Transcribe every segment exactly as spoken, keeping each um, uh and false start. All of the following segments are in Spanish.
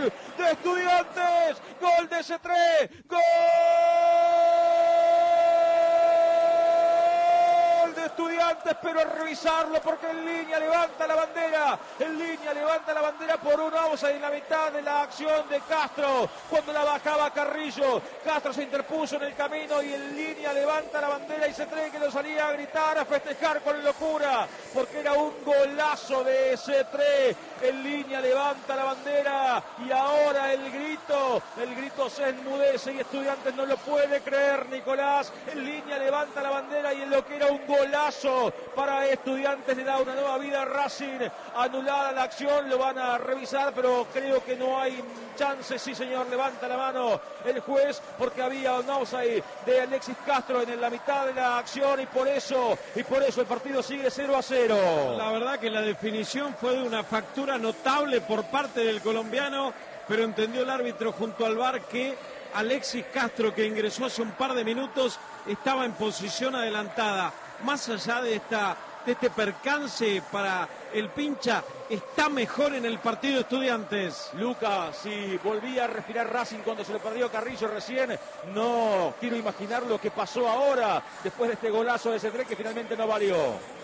gol de Estudiantes, gol de C tres, gol de Estudiantes, pero a revisarlo porque en línea levanta la bandera, en línea levanta la bandera por un offside en la mitad de la acción de Castro, cuando la bajaba Carrillo, Castro se interpuso en el camino y en línea levanta la bandera y C tres que lo salía a gritar, a festejar con locura, porque era un golazo de C tres, en línea levanta la bandera y ahora el grito, el grito se enmudece y Estudiantes no lo puede creer, Nicolás, en línea levanta la bandera y en lo que era un golazo para Estudiantes le da una nueva vida a Racing, anulada la acción, lo van a revisar, pero creo que no hay chance. Sí, señor, levanta la mano el juez porque había un offside de Alexis Castro en la mitad de la acción y por eso, y por eso el partido sigue cero a cero. La verdad que la definición fue de una factura notable por parte del colombiano, pero entendió el árbitro junto al V A R que Alexis Castro, que ingresó hace un par de minutos, estaba en posición adelantada. Más allá de esta de este percance para el pincha, está mejor en el partido Estudiantes. Lucas, si volvía a respirar Racing cuando se lo perdió Carrillo recién, no quiero imaginar lo que pasó ahora, después de este golazo de C tres que finalmente no valió.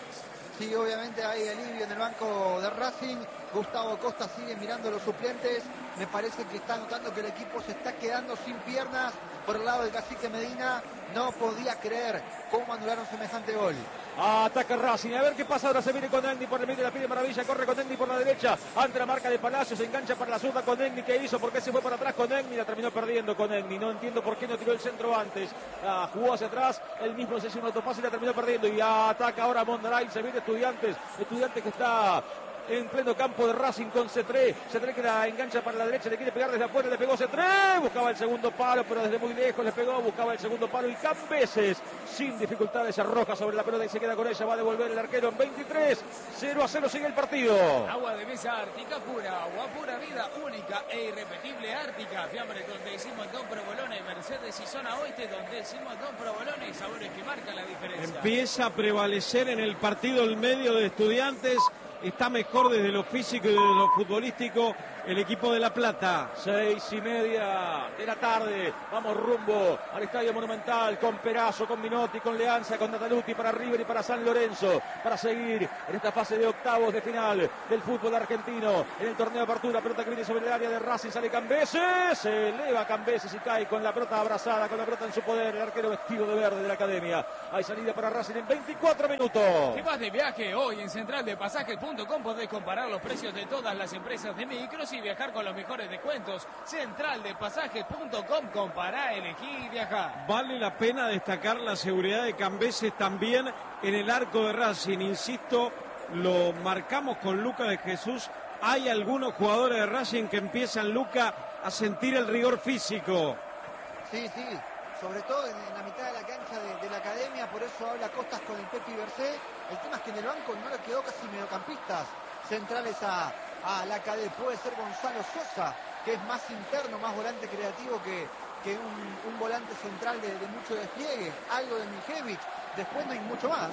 Sí, obviamente hay alivio en el banco de Racing. Gustavo Costa sigue mirando a los suplentes. Me parece que está notando que el equipo se está quedando sin piernas. Por el lado del Cacique Medina, no podía creer cómo anularon semejante gol. Ataca Racing, a ver qué pasa ahora. Se viene con Egni por el medio, la pide Maravilla, corre con Egni por la derecha, ante la marca de Palacio, se engancha para la zurda con Egni. ¿Qué hizo? ¿Por qué se fue para atrás con Egni? La terminó perdiendo con Egni, no entiendo por qué no tiró el centro antes. Ah, jugó hacia atrás, él mismo se hizo un autopase y la terminó perdiendo. Y ataca ahora Mondaray, se viene Estudiantes, Estudiantes que está en pleno campo de Racing con C tres, C tres que la engancha para la derecha, le quiere pegar desde afuera, le pegó C tres, buscaba el segundo palo, pero desde muy lejos le pegó, buscaba el segundo palo y Cambeses sin dificultades se arroja sobre la pelota y se queda con ella, va a devolver el arquero en veintitrés, cero a cero sigue el partido. Agua de mesa Ártica pura, agua pura vida única e irrepetible Ártica, fiambre con decimos Don Provolone, Mercedes y zona oeste donde decimos Don Provolone, sabores que marcan la diferencia. Empieza a prevalecer en el partido el medio de Estudiantes. Está mejor desde lo físico y desde lo futbolístico el equipo de La Plata. Seis y media de la tarde. Vamos rumbo al Estadio Monumental con Perazo, con Minotti, con Leanza, con Nataluti para River y para San Lorenzo. Para seguir en esta fase de octavos de final del fútbol argentino. En el torneo de apertura, pelota que viene sobre el área de Racing. Sale Cambeses. Se eleva Cambeses y cae con la pelota abrazada, con la pelota en su poder. El arquero vestido de verde de la academia. Hay salida para Racing en veinticuatro minutos. Si vas de viaje hoy en Central de Pasajes punto com podés comparar los precios de todas las empresas de micros y viajar con los mejores descuentos. Central de Pasajes punto com, compará, elegí y viajar. Vale la pena destacar la seguridad de Cambeses también en el arco de Racing. Insisto, lo marcamos con Luca de Jesús. Hay algunos jugadores de Racing que empiezan, Luca, a sentir el rigor físico. Sí, sí, sobre todo en, en la mitad de la cancha de, de la academia, por eso habla Costas con el Pepi Bercé. El tema es que en el banco no le quedó casi mediocampistas centrales a, a la academia. Puede ser Gonzalo Sosa, que es más interno, más volante creativo que, que un, un volante central de, de mucho despliegue. Algo de Mijevic, después no hay mucho más.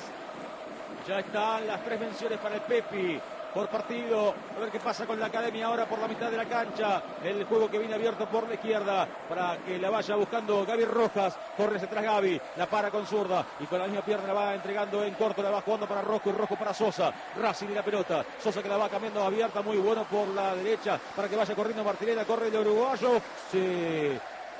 Ya están las tres menciones para el Pepi por partido. A ver qué pasa con la academia ahora por la mitad de la cancha. El juego que viene abierto por la izquierda para que la vaya buscando Gaby Rojas. Corre hacia atrás Gaby, la para con zurda y con la misma pierna la va entregando en corto, la va jugando para Rosco y Rosco para Sosa. Racing y la pelota. Sosa que la va cambiando abierta, muy bueno por la derecha para que vaya corriendo Martinelli. Corre el uruguayo. Sí.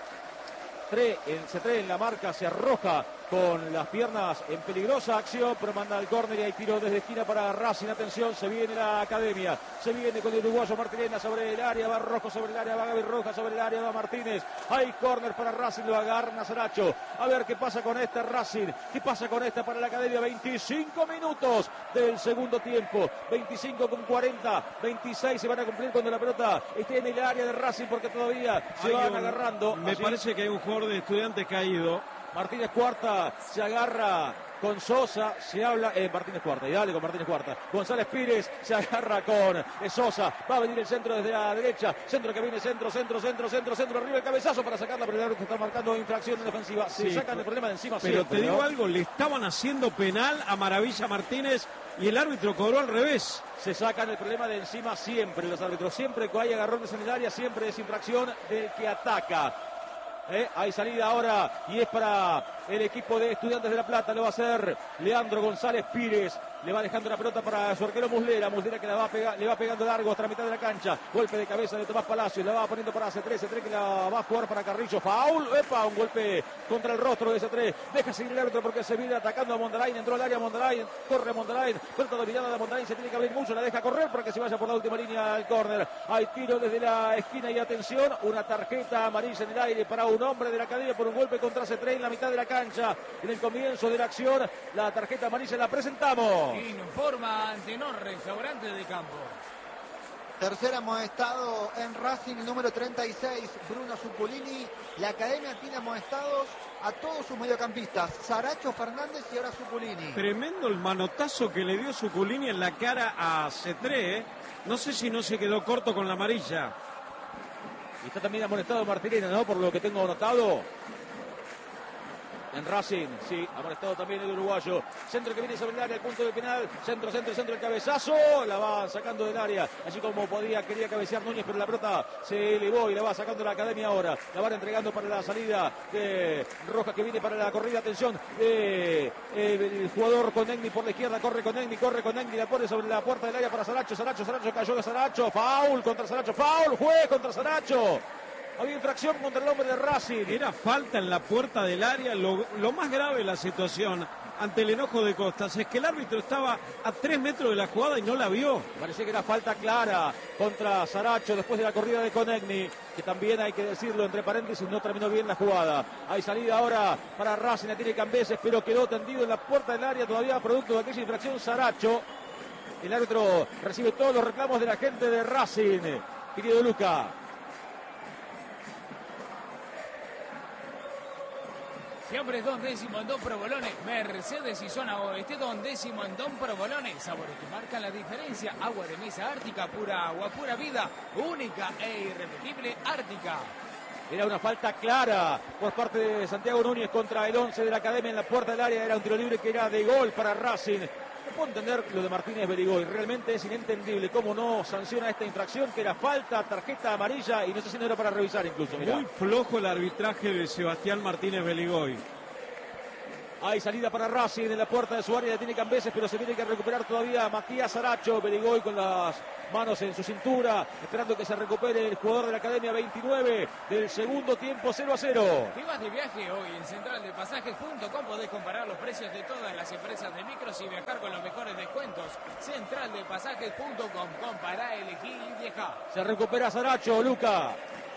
C tres en la marca, se arroja con las piernas en peligrosa acción, pero manda al córner y hay tiro desde esquina para Racing. Atención, se viene la academia, se viene con el uruguayo Martínez sobre el área, va Rojo sobre el área, va Gaby Rojas sobre el área, va Martínez. Hay córner para Racing, lo agarra Nazaracho. A ver qué pasa con este Racing, qué pasa con esta para la academia. veinticinco minutos del segundo tiempo, veinticinco con cuarenta, veintiséis se van a cumplir cuando la pelota esté en el área de Racing porque todavía se hay van un, agarrando. Me Así. parece que hay un jugador de Estudiantes caído. Martínez Cuarta se agarra con Sosa, se habla, eh, Martínez Cuarta, y dale con Martínez Cuarta. González Pires se agarra con eh, Sosa, va a venir el centro desde la derecha, centro que viene, centro, centro, centro, centro, centro, arriba el cabezazo para sacarla, pero el árbitro está marcando infracción en defensiva. Se sí, sacan el problema de encima. Pero siempre, te digo ¿no? algo, le estaban haciendo penal a Maravilla Martínez y el árbitro cobró al revés. Se sacan el problema de encima siempre los árbitros, siempre que hay agarrones en el área, siempre es infracción del que ataca. Eh, hay salida ahora y es para el equipo de Estudiantes de La Plata. Lo va a hacer Leandro González Pires. Le va dejando la pelota para su arquero Muslera. Muslera que la va pega, le va pegando largo hasta la mitad de la cancha. Golpe de cabeza de Tomás Palacios. La va poniendo para C tres. C tres que la va a jugar para Carrillo. Foul. Epa, un golpe contra el rostro de C tres. Deja seguir el árbitro porque se viene atacando a Mondarain. Entró al área Mondarain. Corre Mondarain. Pelota dominada de Mondarain. Se tiene que abrir mucho. La deja correr para que se vaya por la última línea al córner. Hay tiro desde la esquina y atención. Una tarjeta amarilla en el aire para un hombre de la academia por un golpe contra C tres en la mitad de la cancha. En el comienzo de la acción, la tarjeta amarilla la presentamos. Informa Antenor, restaurante de campo. Tercer amonestado en Racing, el número treinta y seis, Bruno Zuculini. La academia tiene amonestados a todos sus mediocampistas, Saracho, Fernández y ahora Zuculini. Tremendo el manotazo que le dio Zuculini en la cara a C tres. ¿eh? No sé si no se quedó corto con la amarilla. Y está también amonestado Martirena, ¿no? Por lo que tengo anotado. En Racing, sí, amonestado también el uruguayo. Centro que viene sobre el área, el punto de penal. Centro, centro, centro, el cabezazo. La va sacando del área. Así como podía, quería cabecear Núñez, pero la pelota se elevó y la va sacando la academia ahora. La van entregando para la salida de Rojas que viene para la corrida. Atención, eh, eh, el jugador con Negni por la izquierda. Corre con Negni, corre con Negni. La pone sobre la puerta del área para Saracho. Saracho, Saracho cayó de Saracho. Foul contra Saracho. Foul, juez contra Saracho. Había infracción contra el hombre de Racing. Era falta en la puerta del área. Lo, lo más grave de la situación ante el enojo de Costas es que el árbitro estaba a tres metros de la jugada y no la vio. Parecía que era falta clara contra Saracho después de la corrida de Conegni, que también hay que decirlo entre paréntesis, no terminó bien la jugada. Hay salida ahora para Racing, la tiene Cambeses, pero quedó tendido en la puerta del área todavía producto de aquella infracción Saracho. El árbitro recibe todos los reclamos de la gente de Racing. Querido Luca. Siempre Don Décimo en Don Provolone, Mercedes y zona oeste, Don Décimo en Don Provolone, sabores que marcan la diferencia, agua de mesa ártica, pura agua, pura vida, única e irrepetible ártica. Era una falta clara por parte de Santiago Núñez contra el once de la academia en la puerta del área, era un tiro libre que era de gol para Racing. No puedo entender lo de Martínez Berigoy, realmente es inentendible cómo no sanciona esta infracción, que era falta, tarjeta amarilla y no sé si no era para revisar incluso. Mirá. Muy flojo el arbitraje de Sebastián Martínez Berigoy. Hay salida para Racing en la puerta de su área, tiene Cambeses, pero se tiene que recuperar todavía Matías Saracho. Berigoy con las manos en su cintura, esperando que se recupere el jugador de la academia. Veintinueve del segundo tiempo, cero a cero. Si vas de viaje hoy en central de pasajes punto com podés comparar los precios de todas las empresas de micros y viajar con los mejores descuentos. central de pasajes punto com, compará, elegí y viajá. Se recupera Saracho, Luca.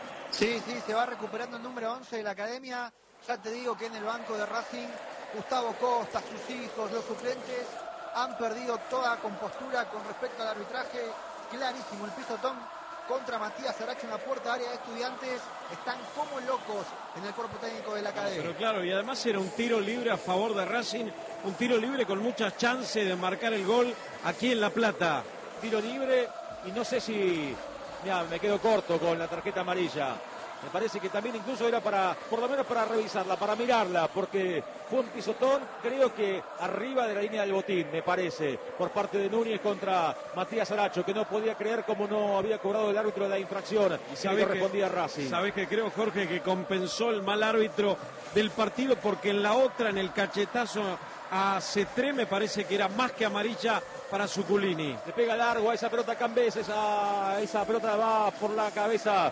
Sí, sí, se va recuperando el número once de la academia. Ya te digo que en el banco de Racing, Gustavo Costa, sus hijos, los suplentes, han perdido toda compostura con respecto al arbitraje. Clarísimo, el pisotón contra Matías Saracho en la puerta área de Estudiantes. Están como locos en el cuerpo técnico de la academia. Pero claro, y además era un tiro libre a favor de Racing, un tiro libre con muchas chances de marcar el gol aquí en La Plata. Tiro libre y no sé si... Mira, me quedo corto con la tarjeta amarilla. Me parece que también incluso era para, por lo menos para revisarla, para mirarla, porque fue un pisotón, creo que arriba de la línea del botín, me parece, por parte de Núñez contra Matías Saracho, que no podía creer cómo no había cobrado el árbitro de la infracción y se correspondía a Racing. Sabés que creo, Jorge, que compensó el mal árbitro del partido, porque en la otra, en el cachetazo a C tres, me parece que era más que amarilla para Zuculini. Le pega largo a esa pelota Cambeses, a esa pelota va por la cabeza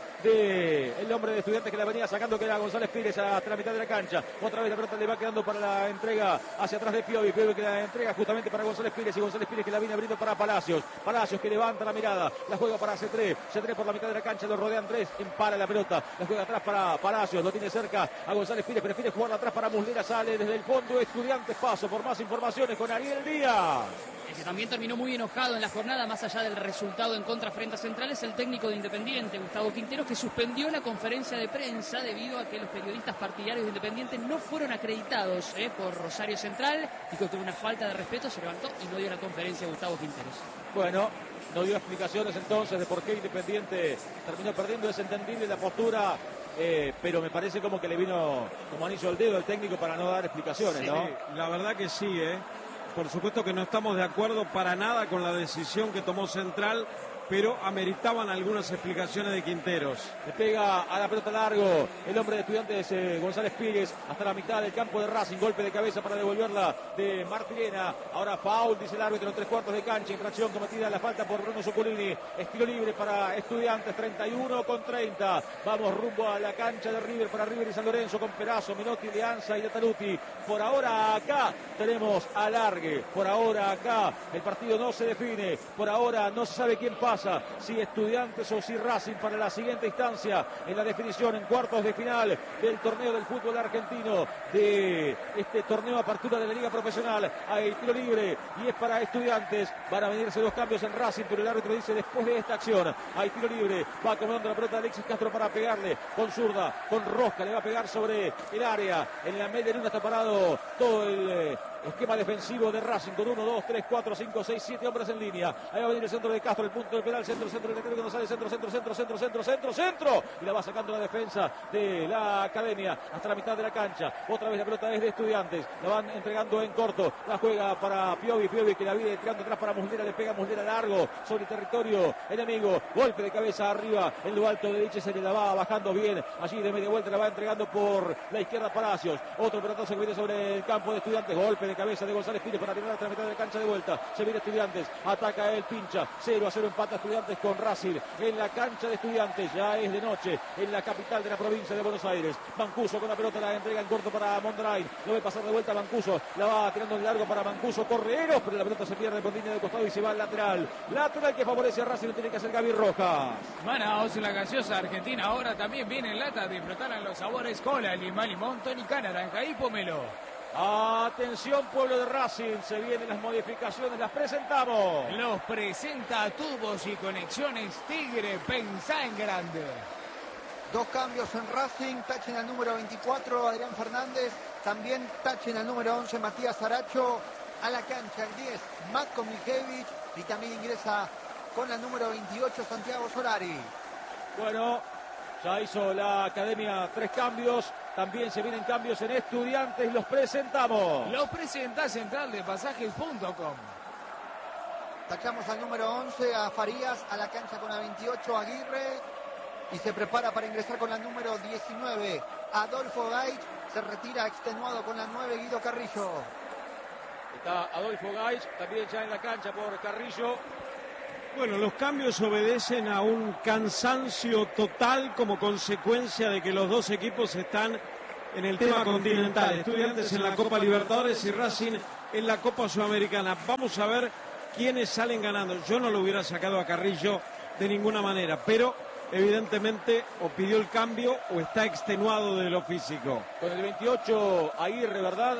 del hombre de Estudiantes que la venía sacando, que era González Pires, hasta la mitad de la cancha. Otra vez la pelota le va quedando para la entrega hacia atrás de Piovi. Piovi que la entrega justamente para González Pires y González Pires que la viene abriendo para Palacios. Palacios que levanta la mirada, la juega para C tres. C tres por la mitad de la cancha, lo rodean tres, empara la pelota, la juega atrás para Palacios, lo tiene cerca a González Pires, prefiere jugarla atrás para Muslera, sale desde el fondo Estudiantes. Paso por más informaciones con Ariel Díaz. El que también terminó muy enojado en la jornada, más allá del resultado en contra frente a Central, es el técnico de Independiente, Gustavo Quinteros, que suspendió la conferencia de prensa debido a que los periodistas partidarios de Independiente no fueron acreditados eh, por Rosario Central, y que tuvo una falta de respeto, se levantó y no dio la conferencia a Gustavo Quinteros. Bueno, no dio explicaciones entonces de por qué Independiente terminó perdiendo. Es entendible la postura, eh, pero me parece como que le vino como anillo al dedo al técnico para no dar explicaciones, Sí, ¿no? la verdad que sí, ¿eh? por supuesto que no estamos de acuerdo para nada con la decisión que tomó Central, pero ameritaban algunas explicaciones de Quinteros. Le pega a la pelota largo el hombre de Estudiantes, eh, González Pires, hasta la mitad del campo de Racing. Golpe de cabeza para devolverla de Martirena. Ahora foul, dice el árbitro, en tres cuartos de cancha. Infracción cometida en la falta por Bruno Zuculini. Estilo libre para Estudiantes, treinta y uno con treinta. Vamos rumbo a la cancha de River para River y San Lorenzo con Perazo, Menotti, Leanza y Lataluti. Por ahora acá tenemos alargue. Por ahora acá el partido no se define. Por ahora no se sabe quién pasa, si Estudiantes o si Racing, para la siguiente instancia en la definición en cuartos de final del torneo del fútbol argentino, de este torneo apertura de la Liga Profesional. Hay tiro libre y es para Estudiantes. Van a venirse los cambios en Racing, pero el árbitro dice: después de esta acción hay tiro libre. Va acomodando la pelota Alexis Castro para pegarle con zurda, con rosca, le va a pegar sobre el área. En la media luna está parado todo el eh, esquema defensivo de Racing con uno, dos, tres, cuatro, cinco, seis, siete hombres en línea. Ahí va a venir el centro de Castro, el punto del penal, centro, centro, el que no sale, centro, centro, centro, centro, centro, centro, centro, y la va sacando la defensa de la Academia hasta la mitad de la cancha. Otra vez la pelota es de Estudiantes, la van entregando en corto, la juega para Piovi, Piovi que la viene tirando atrás para Muslera, le pega Muslera largo sobre el territorio enemigo, golpe de cabeza arriba en lo alto de Diche, se le la va bajando bien, allí de media vuelta la va entregando por la izquierda Palacios. Otro pelotazo que viene sobre el campo de Estudiantes, golpe de cabeza de González Pires para tirar hasta la mitad de la cancha de vuelta. Se viene Estudiantes, ataca el pincha, cero a cero empata Estudiantes con Racing en la cancha de Estudiantes. Ya es de noche en la capital de la provincia de Buenos Aires. Mancuso con la pelota, la entrega en corto para Mondrain, lo ve pasar de vuelta Mancuso, la va tirando en largo para Mancuso, Correeros, pero la pelota se pierde por línea de costado y se va al lateral, lateral que favorece a Racing, lo tiene que hacer Gaby Rojas. Manaos, la gaseosa argentina, ahora también viene en lata, disfrutarán los sabores cola, limón, limón, tónica, naranja y pomelo. Atención pueblo de Racing, se vienen las modificaciones, las presentamos. Los presenta Tubos y Conexiones Tigre, pensá en grande. Dos cambios en Racing, tachen al número veinticuatro Adrián Fernández, también tachen al número once Matías Aracho, a la cancha el diez Matko Mijevich y también ingresa con la número veintiocho Santiago Solari. Bueno, ya hizo la Academia tres cambios. También se vienen cambios en Estudiantes, los presentamos. Los presenta Central de Pasajes punto com. Tachamos al número once a Farías, a la cancha con la veintiocho Aguirre y se prepara para ingresar con la número diecinueve Adolfo Gaich, se retira extenuado con la nueve Guido Carrillo. Está Adolfo Gaich también ya en la cancha por Carrillo. Bueno, los cambios obedecen a un cansancio total como consecuencia de que los dos equipos están en el tema continental. Estudiantes en la Copa Libertadores y Racing en la Copa Sudamericana. Vamos a ver quiénes salen ganando. Yo no lo hubiera sacado a Carrillo de ninguna manera, pero evidentemente o pidió el cambio o está extenuado de lo físico. Con el veintiocho Aguirre, ¿verdad?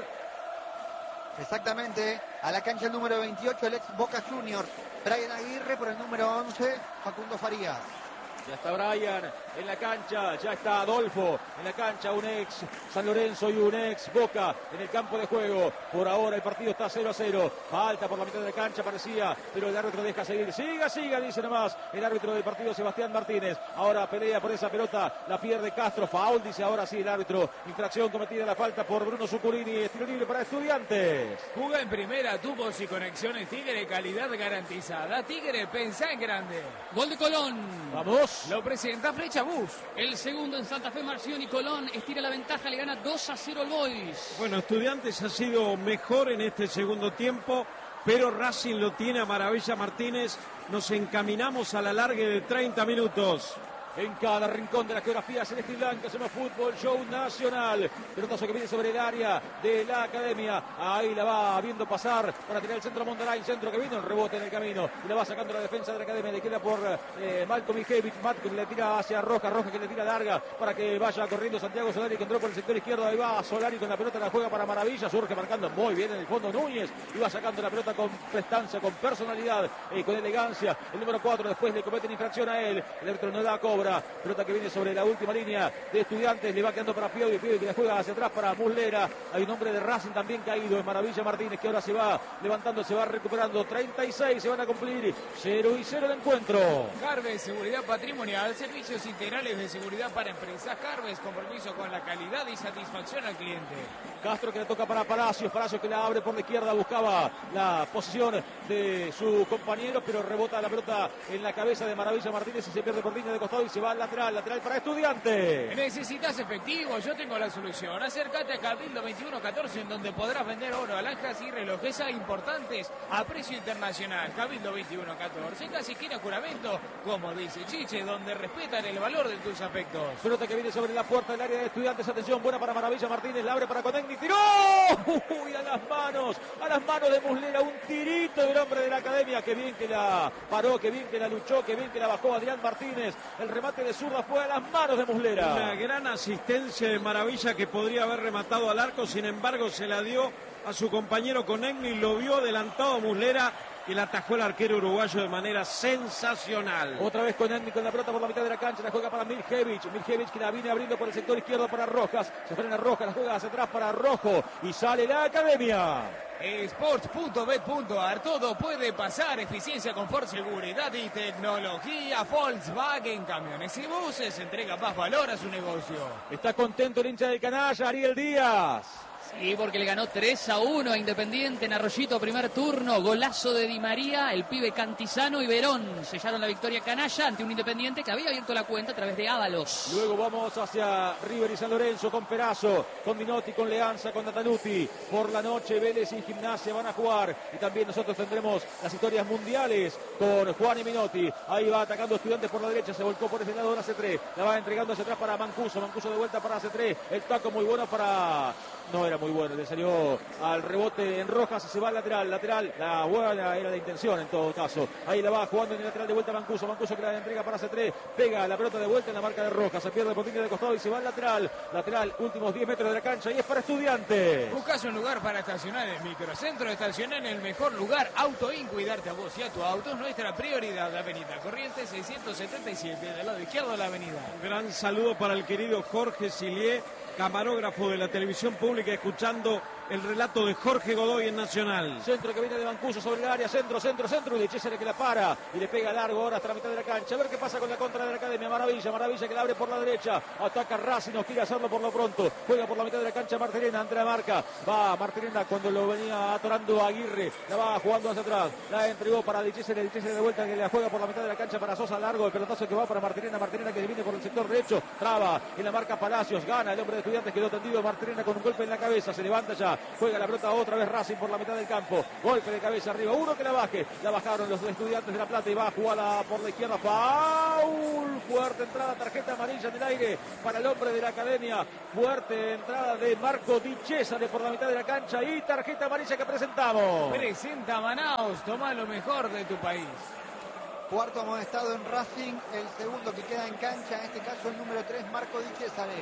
Exactamente, a la cancha el número veintiocho, el ex Boca Juniors, Brian Aguirre, por el número once, Facundo Farías. Ya está Brian en la cancha, ya está Adolfo en la cancha, un ex San Lorenzo y un ex Boca en el campo de juego. Por ahora el partido está cero a cero, falta por la mitad de la cancha parecía, pero el árbitro deja seguir. Siga, siga, dice nomás el árbitro del partido Sebastián Martínez. Ahora pelea por esa pelota, la pierde Castro, foul, dice ahora sí el árbitro. Infracción cometida, la falta por Bruno Zuculini, estilo libre para Estudiantes. Juga en primera, Tubos y Conexiones Tigre, calidad garantizada. Tigre, pensá en grande. Gol de Colón. Vamos. Lo presenta Flecha Bus. El segundo en Santa Fe, Marción y Colón estira la ventaja, le gana dos a cero al Boys. Bueno, Estudiantes ha sido mejor en este segundo tiempo, pero Racing lo tiene a maravilla Martínez. Nos encaminamos a la largue de treinta minutos. En cada rincón de la geografía celeste y blanca hacemos fútbol show nacional. Pelotazo que viene sobre el área de la Academia. Ahí la va viendo pasar para tirar el centro Mondrain. Centro que vino, el rebote en el camino. Y la va sacando la defensa de la Academia. Le queda por eh, Malcolm Mijevich. Malcolm le tira hacia Roja. Roja que le tira larga para que vaya corriendo Santiago Solari, que entró por el sector izquierdo. Ahí va Solari con la pelota, la juega para Maravilla. Surge marcando muy bien en el fondo Núñez. Y va sacando la pelota con prestancia, con personalidad y eh, con elegancia. El número cuatro después le cometen infracción a él. El árbitro no da cobro. ahora. Pelota que viene sobre la última línea de Estudiantes. Le va quedando para Piovi. Piovi que la juega hacia atrás para Muslera. Hay un hombre de Racing también caído. Es Maravilla Martínez que ahora se va levantando, se va recuperando. treinta y seis se van a cumplir. cero y cero el encuentro. Carves, seguridad patrimonial, servicios integrales de seguridad para empresas. Carves, compromiso con la calidad y satisfacción al cliente. Castro que le toca para Palacios. Palacios que la abre por la izquierda. Buscaba la posición de su compañero, pero rebota la pelota en la cabeza de Maravilla Martínez y se pierde por línea de costado y se va al lateral. Lateral para Estudiantes. ¿Necesitas efectivo? Yo tengo la solución. Acércate a Cabildo veintiuno catorce, en donde podrás vender oro, alhajas y relojes importantes a precio internacional. Cabildo veintiuno catorce, casi esquina Juramento, como dice Chiche, donde respetan el valor de tus afectos. Pelota que viene sobre la puerta del área de Estudiantes. Atención, buena para Maravilla Martínez. La abre para Conegni. ¡Tiró! ¡Uy! A las manos. A las manos de Muslera. Un tirito del hombre de la academia. Qué bien que la paró, qué bien que la luchó, qué bien que la bajó Adrián Martínez. El remate de zurda fue a las manos de Muslera. Una gran asistencia de Maravilla que podría haber rematado al arco. Sin embargo, se la dio a su compañero Conegni. Lo vio adelantado a Muslera y la atajó el arquero uruguayo de manera sensacional. Otra vez Conegni con la pelota por la mitad de la cancha, la juega para Miljevich, Miljevich que la viene abriendo por el sector izquierdo para Rojas, se frena Rojas, la juega hacia atrás para Rojo y sale la academia. Sports punto bet punto ar, todo puede pasar, eficiencia, confort, seguridad y tecnología. Volkswagen Camiones y Buses entrega más valor a su negocio. Está contento el hincha del canalla, Ariel Díaz. Sí, porque le ganó tres a uno a Independiente en Arroyito, primer turno, golazo de Di María, el pibe Cantizano y Verón sellaron la victoria canalla ante un Independiente que había abierto la cuenta a través de Ábalos. Luego vamos hacia River y San Lorenzo con Perazo, con Minotti, con Leanza, con Nataluti. Por la noche Vélez y Gimnasia van a jugar y también nosotros tendremos las historias mundiales con Juan y Minotti. Ahí va atacando Estudiantes por la derecha, se volcó por ese lado la C tres, la va entregando hacia atrás para Mancuso, Mancuso de vuelta para C tres, el taco muy bueno para... No era muy bueno, le salió al rebote en Rojas y se va al lateral, lateral, la buena era de intención en todo caso. Ahí la va jugando en el lateral de vuelta Mancuso, Mancuso que la entrega para C tres, pega la pelota de vuelta en la marca de Rojas, se pierde por línea de costado y se va al lateral, lateral, últimos diez metros de la cancha y es para Estudiantes. Buscas un lugar para estacionar en Microcentro, estacionar en el mejor lugar, Autoin, cuidarte a vos y a tu auto es nuestra prioridad. Avenida Corrientes seiscientos setenta y siete, del lado izquierdo de la avenida. Un gran saludo para el querido Jorge Silié, camarógrafo de la televisión pública, escuchando el relato de Jorge Godoy en Nacional. Centro que viene de Mancuso sobre el área, centro, centro, centro, y de César que la para y le pega largo ahora hasta la mitad de la cancha. A ver qué pasa con la contra de la academia. Maravilla, Maravilla que la abre por la derecha, ataca Racing, no quiere hacerlo por lo pronto, juega por la mitad de la cancha Martirena, ante la marca, va Martirena cuando lo venía atorando Aguirre, la va jugando hacia atrás, la entregó para Di César, Di César de vuelta que la juega por la mitad de la cancha para Sosa, largo, el pelotazo que va para Martirena, Martirena que viene por el sector derecho, traba en la marca Palacios, gana el hombre de Estudiantes, quedó tendido Martirena con un golpe en la cabeza, se levanta ya, juega la pelota otra vez Racing por la mitad del campo, golpe de cabeza arriba, uno que la baje, la bajaron los Estudiantes de La Plata y va a jugar por la izquierda, foul, fuerte entrada, tarjeta amarilla en el aire para el hombre de la academia, fuerte entrada de Marco Di Cesare por la mitad de la cancha y tarjeta amarilla que presentamos. Presenta Manaus, toma lo mejor de tu país. Cuarto amonestado en Racing, el segundo que queda en cancha, en este caso el número tres, Marco Di Cesare.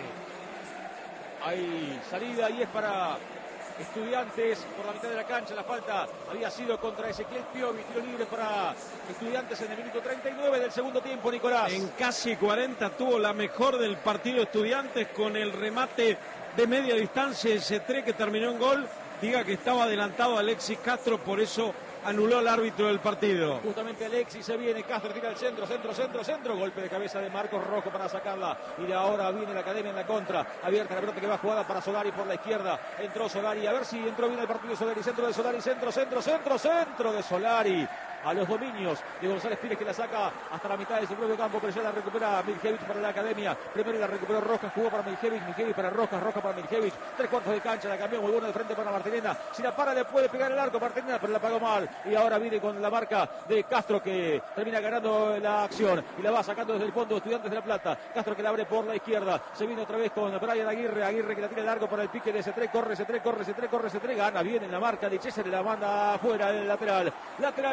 Hay salida y es para Estudiantes por la mitad de la cancha. La falta había sido contra Ezequiel Piovi, tiro libre para Estudiantes en el minuto treinta y nueve del segundo tiempo, Nicolás. En casi cuarenta tuvo la mejor del partido Estudiantes con el remate de media distancia de C tres que terminó en gol. Diga que estaba adelantado Alexis Castro, por eso anuló al árbitro del partido. Justamente Alexis se viene, Castro tira al centro, centro, centro, centro, golpe de cabeza de Marcos Rojo para sacarla y de ahora viene la academia en la contra, abierta la pelota que va jugada para Solari por la izquierda, entró Solari, a ver si entró bien el partido Solari, centro de Solari, centro, centro, centro, centro de Solari. A los dominios de González Pires que la saca hasta la mitad de su propio campo, pero ya la recupera Miljevich para la academia. Primero la recuperó Rojas, jugó para Miljevich, Miljevich para Rojas, Rojas para Miljevich. Tres cuartos de cancha, la cambió muy buena de frente para Martirena. Si la para le puede pegar el arco Martirena, pero la pagó mal. Y ahora viene con la marca de Castro que termina ganando la acción y la va sacando desde el fondo Estudiantes de La Plata. Castro que la abre por la izquierda. Se viene otra vez con Brian Aguirre, Aguirre que la tira largo para el pique de C tres, corre C tres, corre C tres, corre C tres, gana bien en la marca de César, la manda afuera el lateral. Lateral para Estudiantes.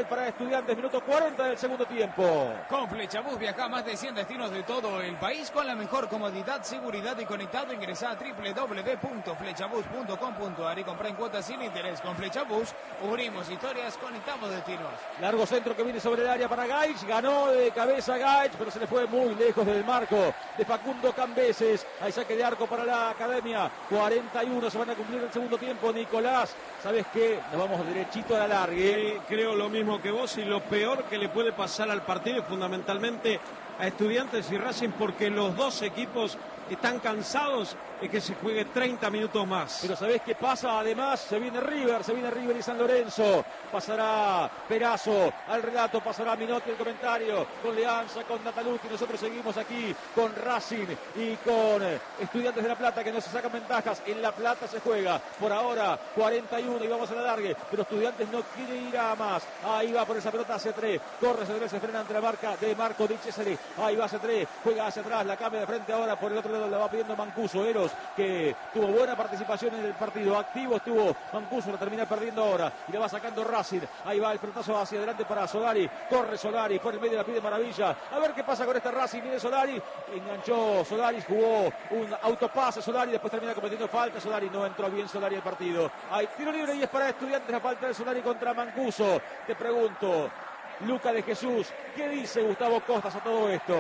Estudiantes, minuto cuarenta del segundo tiempo. Con Flechabús viaja a más de cien destinos de todo el país con la mejor comodidad, seguridad y conectado. Ingresa a doble u doble u doble u punto flechabús punto com punto a r y compra en cuotas sin interés. Con Flechabús unimos historias, conectamos destinos. Largo centro que viene sobre el área para Gaich, ganó de cabeza Gaich, pero se le fue muy lejos del marco de Facundo Cambeses. Hay saque de arco para la Academia, cuarenta y uno se van a cumplir el segundo tiempo. Nicolás, ¿sabes qué? Nos vamos derechito a la largue. Sí, creo lo mismo que vos, y lo peor que le puede pasar al partido es fundamentalmente a Estudiantes y Racing, porque los dos equipos están cansados de que se juegue treinta minutos más. Pero ¿sabés qué pasa? Además, se viene River, se viene River y San Lorenzo. Pasará Perazo al relato, pasará Minotti el comentario, con Leanza, con Natalucci. Nosotros seguimos aquí con Racing y con Estudiantes de La Plata, que no se sacan ventajas. En La Plata se juega por ahora cuarenta y uno y vamos a la largue, pero Estudiantes no quiere ir a más. Ahí va por esa pelota C tres, corre C tres, se frena ante la marca de Marco Di Cesare. Ahí va C tres, juega hacia atrás, la cambia de frente ahora por el otro lado, la va pidiendo Mancuso. Eros, que tuvo buena participación en el partido, activo estuvo Mancuso, lo termina perdiendo ahora y le va sacando Racing. Ahí va el pelotazo hacia adelante para Solari, corre Solari, por el medio la pide Maravilla. A ver qué pasa con este Racing, viene Solari, enganchó Solari, jugó un autopase Solari, después termina cometiendo falta. Solari no entró bien, Solari al partido. Hay tiro libre y es para Estudiantes la falta de Solari contra Mancuso. Te pregunto, Luca de Jesús, ¿qué dice Gustavo Costas a todo esto?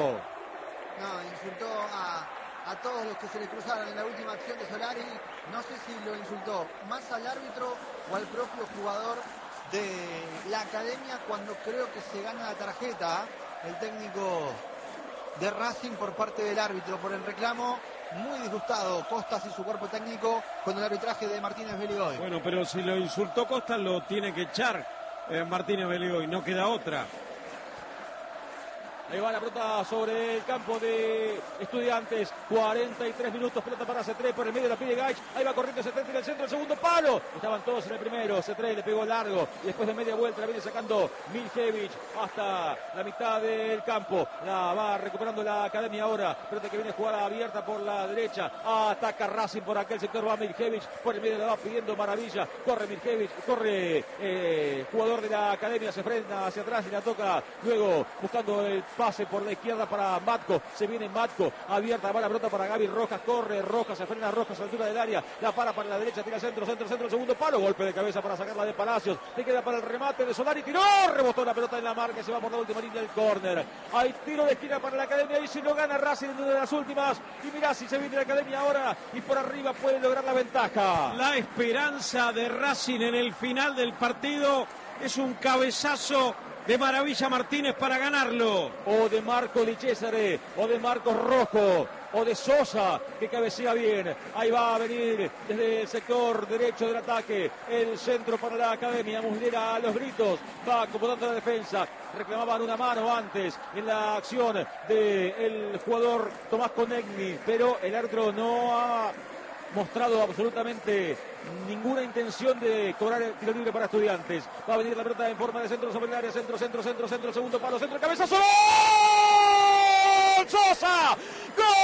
No, insultó a, a todos los que se le cruzaron en la última acción de Solari. No sé si lo insultó más al árbitro o al propio jugador de la Academia, cuando creo que se gana la tarjeta el técnico de Racing por parte del árbitro por el reclamo. Muy disgustado Costas y su cuerpo técnico con el arbitraje de Martínez Beligoy. Bueno, pero si lo insultó Costas, lo tiene que echar eh, Martínez Beligoy, no queda otra. Ahí va la pelota sobre el campo de Estudiantes. cuarenta y tres minutos, pelota para C tres por el medio, la pide Gaich. Ahí va corriendo C tres en el centro, el segundo palo. Estaban todos en el primero. C tres le pegó largo y después de media vuelta la viene sacando Miljevich hasta la mitad del campo. La va recuperando la Academia ahora. Pelota que viene jugada abierta por la derecha. Ataca Racing por aquel sector. Va Miljevich por el medio, la va pidiendo Maravilla. Corre Miljevich, corre eh, jugador de la Academia. Se frena hacia atrás y la toca luego buscando el pase por la izquierda para Matco, se viene Matco, abierta, va la pelota para Gaby Rojas, corre Rojas, se frena Rojas a la altura del área, la para para la derecha, tira centro, centro, centro, segundo palo, golpe de cabeza para sacarla de Palacios, le queda para el remate de Solari, tiró, rebotó la pelota en la marca, se va por la última línea del córner. Hay tiro de esquina para la Academia y si lo gana Racing en una de las últimas, y mirá si se viene la Academia ahora y por arriba puede lograr la ventaja. La esperanza de Racing en el final del partido es un cabezazo de Maravilla Martínez para ganarlo. O de Marco Di Cesare, o de Marcos Rojo, o de Sosa, que cabecea bien. Ahí va a venir desde el sector derecho del ataque el centro para la Academia. Muslera a los gritos, va acomodando la defensa. Reclamaban una mano antes en la acción del jugador Tomás Conegni, pero el árbitro no ha mostrado absolutamente ninguna intención de cobrar el tiro libre para Estudiantes. Va a venir la pelota en forma de centro sobre el área, centro, centro, centro, centro, segundo palo, centro, cabezazo. ¡Gol! ¡Sosa! ¡Gol!